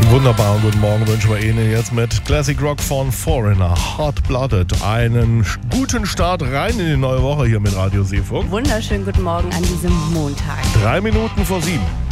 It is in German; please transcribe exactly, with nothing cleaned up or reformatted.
Wunderbaren guten Morgen wünschen wir Ihnen jetzt mit Classic Rock von Foreigner, Hot Blooded. Einen guten Start rein in die neue Woche hier mit Radio Seefunk. Wunderschönen guten Morgen an diesem Montag. Drei Minuten vor sieben.